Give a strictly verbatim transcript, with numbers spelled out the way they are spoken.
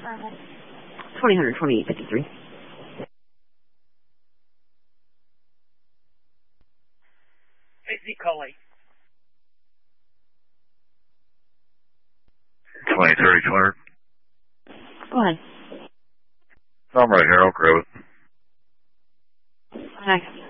twenty hundred twenty-eight fifty-three. Hey, Z, call eight. twenty thirty, two hundred. Go ahead. I'm right here, Oak Grove. Hi.